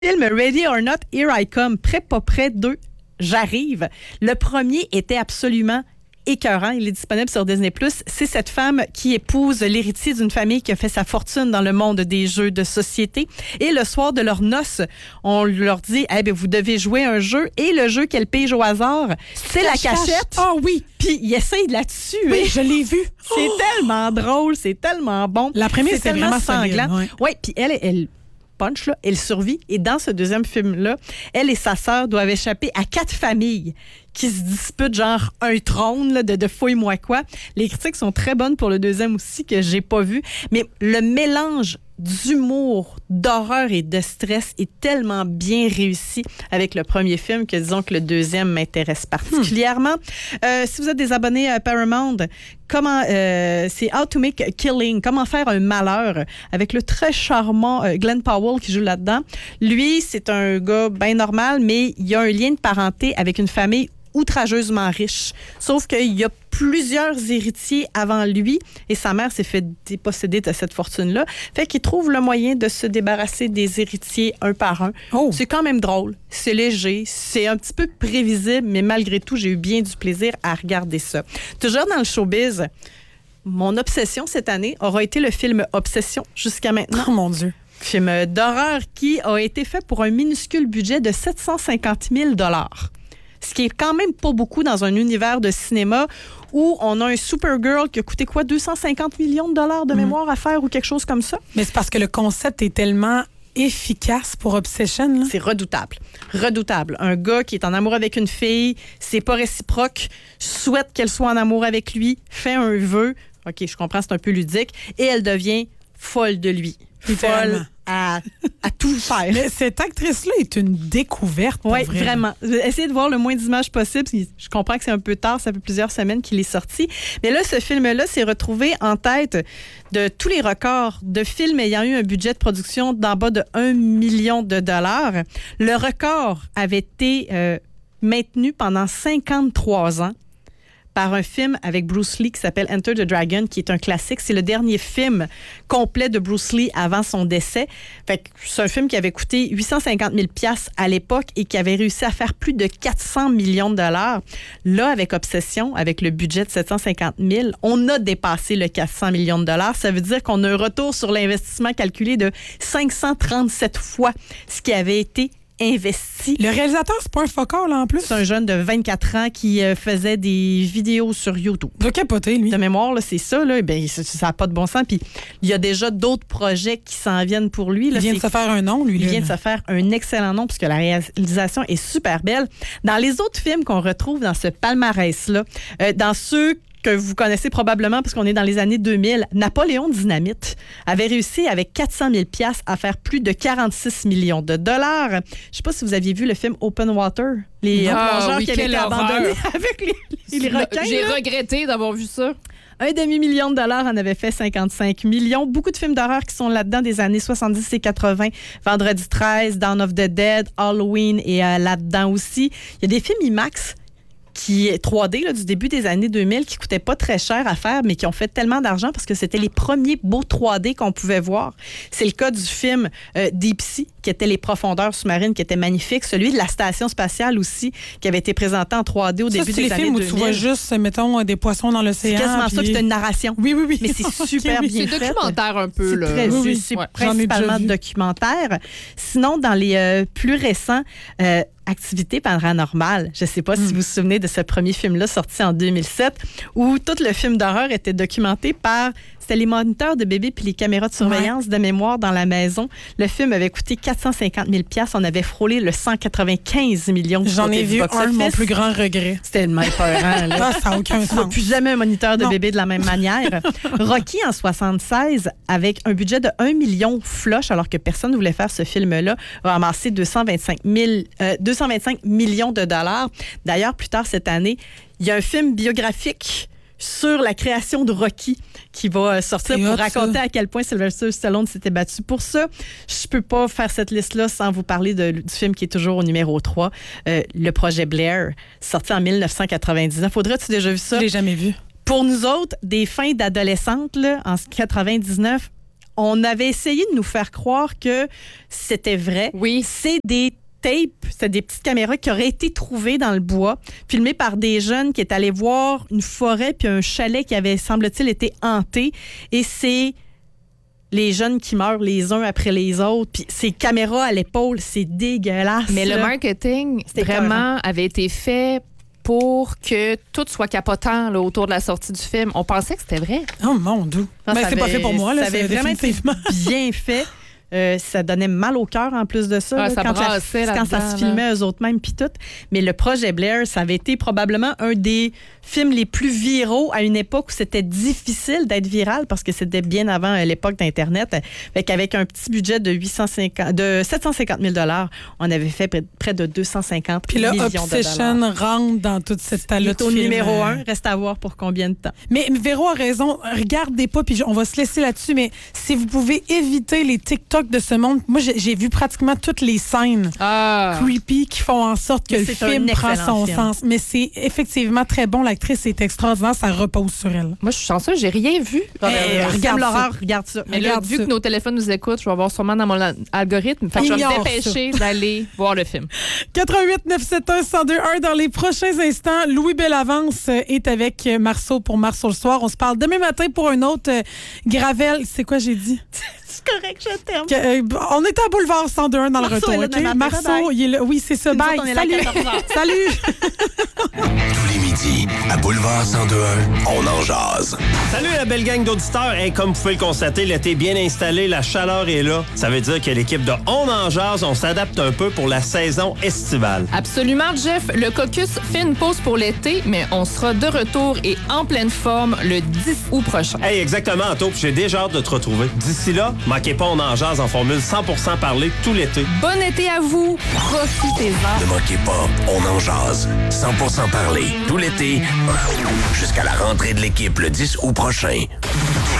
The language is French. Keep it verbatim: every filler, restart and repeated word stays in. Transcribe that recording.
Film Ready or Not, Here I Come, prêt pas prêt deux, j'arrive. Le premier était absolument écœurant. Il est disponible sur Disney plus. C'est cette femme qui épouse l'héritier d'une famille qui a fait sa fortune dans le monde des jeux de société. Et le soir de leurs noces, on leur dit eh bien, vous devez jouer un jeu. Et le jeu qu'elle pige au hasard, c'est la cachette. Ah oh, oui! Puis il essaye de la tuer. Oui, je l'ai vu. C'est oh. tellement drôle, c'est tellement bon. La première, c'est vraiment sanglant. Oui, ouais, puis elle, elle punch, là, elle survit. Et dans ce deuxième film-là, elle et sa sœur doivent échapper à quatre familles qui se disputent genre un trône là, de, de fouille-moi quoi. Les critiques sont très bonnes pour le deuxième aussi, que j'ai pas vu. Mais le mélange d'humour, d'horreur et de stress est tellement bien réussi avec le premier film que disons que le deuxième m'intéresse particulièrement. Hmm. Euh, si vous êtes des abonnés à Paramount, comment euh, c'est How to Make a Killing, comment faire un malheur, avec le très charmant euh, Glenn Powell qui joue là-dedans. Lui, c'est un gars bien normal, mais il y a un lien de parenté avec une famille outrageusement riche. Sauf qu'il y a plusieurs héritiers avant lui et sa mère s'est fait déposséder de cette fortune-là. Fait qu'il trouve le moyen de se débarrasser des héritiers un par un. Oh. C'est quand même drôle, c'est léger, c'est un petit peu prévisible, mais malgré tout, j'ai eu bien du plaisir à regarder ça. Toujours dans le showbiz, mon obsession cette année aura été le film Obsession jusqu'à maintenant. Oh mon Dieu! Film d'horreur qui a été fait pour un minuscule budget de sept cent cinquante mille dollars. Ce qui est quand même pas beaucoup dans un univers de cinéma où on a un Supergirl qui a coûté quoi, deux cent cinquante millions de dollars de mémoire à faire ou quelque chose comme ça. Mais c'est parce que le concept est tellement efficace pour Obsession. Là. C'est redoutable. Redoutable. Un gars qui est en amour avec une fille, c'est pas réciproque, souhaite qu'elle soit en amour avec lui, fait un vœu. OK, je comprends, c'est un peu ludique. Et elle devient folle de lui. Folle à, à tout faire. Mais cette actrice-là est une découverte. Oui, vraiment. Essayez de voir le moins d'images possible. Je comprends que c'est un peu tard, ça fait plusieurs semaines qu'il est sorti. Mais là, ce film-là s'est retrouvé en tête de tous les records de films ayant eu un budget de production d'en bas de un million de dollars. Le record avait été euh, maintenu pendant cinquante-trois ans par un film avec Bruce Lee qui s'appelle Enter the Dragon, qui est un classique. C'est le dernier film complet de Bruce Lee avant son décès. Fait que c'est un film qui avait coûté huit cent cinquante mille dollars à l'époque et qui avait réussi à faire plus de quatre cents millions de dollars. Là, avec Obsession, avec le budget de sept cent cinquante mille, on a dépassé le quatre cents millions de dollars. Ça veut dire qu'on a un retour sur l'investissement calculé de cinq cent trente-sept fois ce qui avait été investi. Le réalisateur, c'est pas un focal, là, en plus? C'est un jeune de vingt-quatre ans qui euh, faisait des vidéos sur YouTube. De capoter, lui. De mémoire, là, c'est ça. Là, ben, ça n'a pas de bon sens. Puis il y a déjà d'autres projets qui s'en viennent pour lui. Là, il vient de se faire un nom, lui. Il là, vient de là. se faire un excellent nom puisque la réalisation est super belle. Dans les autres films qu'on retrouve dans ce palmarès-là, euh, dans ceux que vous connaissez probablement parce qu'on est dans les années deux mille, Napoléon Dynamite avait réussi avec quatre cent mille dollars à faire plus de quarante-six millions de dollars. Je ne sais pas si vous aviez vu le film Open Water, les ah, plongeurs oui, qui avaient été abandonnés avec les, les, les requins. J'ai là. regretté d'avoir vu ça. Un demi-million de dollars en avait fait cinquante-cinq millions. Beaucoup de films d'horreur qui sont là-dedans des années soixante-dix et quatre-vingts. Vendredi treize, Dawn of the Dead, Halloween est euh, là-dedans aussi. Il y a des films IMAX qui est trois D là, du début des années deux mille, qui coûtaient pas très cher à faire, mais qui ont fait tellement d'argent parce que c'était les premiers beaux trois D qu'on pouvait voir. C'est le cas du film euh, Deep Sea, qui était les profondeurs sous-marines, qui était magnifique. Celui de la station spatiale aussi, qui avait été présenté en trois D au ça, début des les années films deux mille. Où tu vois juste, mettons, des poissons dans l'océan. C'est quasiment puis... ça, puis c'est une narration. Oui, oui, oui. Mais c'est super okay, bien c'est fait. C'est documentaire un peu. C'est là. très oui, oui. C'est Ouais. principalement documentaire. Sinon, dans les euh, plus récents... Euh, Activité paranormale. Je ne sais pas mm. si vous vous souvenez de ce premier film-là sorti en deux mille sept où tout le film d'horreur était documenté par... C'était les moniteurs de bébés puis les caméras de surveillance ouais. de mémoire dans la maison. Le film avait coûté quatre cent cinquante mille dollars. On avait frôlé le cent quatre-vingt-quinze millions. J'en ai vu un, mon plus grand regret. C'était le même peurant. Là. Ça n'a aucun sens. Plus jamais un moniteur de non. bébé de la même manière. Rocky, en soixante-seize, avec un budget de un million flush, alors que personne ne voulait faire ce film-là, a amassé deux cent vingt-cinq millions de dollars. D'ailleurs, plus tard cette année, il y a un film biographique sur la création de Rocky qui va sortir c'est pour hot, raconter ça. À quel point Sylvester Stallone s'était battu pour ça. Je peux pas faire cette liste-là sans vous parler de, du film qui est toujours au numéro trois, euh, le projet Blair, sorti en dix-neuf cent quatre-vingt-dix-neuf. Faudrait-tu déjà vu ça? Je l'ai jamais vu. Pour nous autres, des fins d'adolescentes, là, en quatre-vingt-dix-neuf, on avait essayé de nous faire croire que c'était vrai. Oui. C'est des tapes, c'est des petites caméras qui auraient été trouvées dans le bois, filmées par des jeunes qui étaient allés voir une forêt puis un chalet qui avait, semble-t-il, été hanté. Et c'est les jeunes qui meurent les uns après les autres. Puis ces caméras à l'épaule, c'est dégueulasse. Mais là. le marketing, C'était vraiment, avait été fait pour que tout soit capotant là, autour de la sortie du film. On pensait que c'était vrai. Oh mon Dieu. Non, Ben, ça c'est pas avait- fait pour moi, là. Ça avait c'est vraiment été définitivement. bien fait. Euh, ça donnait mal au cœur en plus de ça, Ah, là, ça quand, la- brassait quand ça là-dedans, se filmait eux autres mêmes puis tout. Mais le projet Blair, ça avait été probablement un des films les plus viraux à une époque où c'était difficile d'être viral parce que c'était bien avant euh, l'époque d'Internet. Fait qu'avec un petit budget de, huit cent cinquante, de sept cent cinquante mille dollars, on avait fait près- près de deux cent cinquante Puis là, millions de Obsession dollars. rentre dans toute cette Il talette est au numéro un. Reste à voir pour combien de temps. Mais Véro a raison. Regardez pas, puis on va se laisser là-dessus, mais si vous pouvez éviter les TikTok de ce monde, moi, j'ai, j'ai vu pratiquement toutes les scènes Ah. creepy qui font en sorte que Mais le c'est un film prend excellent son film. sens. Mais c'est effectivement très bon. L'actrice est extraordinaire. Ça repose sur elle. Moi, je suis chanceuse, j'ai rien vu. Euh, regarde regarde ça. l'horreur, regarde ça. Mais là, regarde vu ça. que nos téléphones nous écoutent, je vais avoir sûrement dans mon a- algorithme. Fait que je vais Ignore me dépêcher d'aller voir le film. quatre-vingt-huit neuf sept un un zéro deux un. Dans les prochains instants, Louis Bellavance euh, est avec euh, Marceau pour Marceau le soir. On se parle demain matin pour un autre euh, Gravel. C'est quoi j'ai dit? C'est correct, je t'aime. Que, euh, on est à Boulevard cent deux un dans Marceau le retour. est là OK? demain matin. Marceau, Bye-bye. il est là. Oui, c'est ça. Nous Bye. autres, on est là à Salut. quatorze heures. Salut. Tous les midis, à Boulevard cent deux un, on en jase. Salut la belle gang d'auditeurs. Hey, comme vous pouvez le constater, l'été est bien installé, la chaleur est là. Ça veut dire que l'équipe de On en jase, on s'adapte un peu pour la saison estivale. Absolument, Jeff. Le caucus fait une pause pour l'été, mais on sera de retour et en pleine forme le dix août prochain. Hey, exactement, Anto, puis j'ai déjà hâte de te retrouver. D'ici là, manquez pas On en jase en formule cent pour cent parlé tout l'été. Bon été à vous. Profitez-en. Ne manquez pas, on en jase. cent pour cent parlé, tout l'été, jusqu'à la rentrée de l'équipe le dix août prochain.